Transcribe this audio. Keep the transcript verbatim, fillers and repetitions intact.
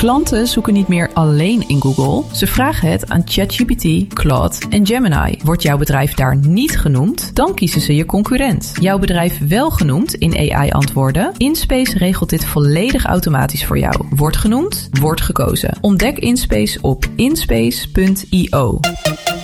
Klanten zoeken niet meer alleen in Google. Ze vragen het aan ChatGPT, Claude en Gemini. Wordt jouw bedrijf daar niet genoemd, dan kiezen ze je concurrent. Jouw bedrijf wel genoemd in A I-antwoorden? InSpace regelt dit volledig automatisch voor jou. Wordt genoemd, wordt gekozen. Ontdek InSpace op inspace punt i o.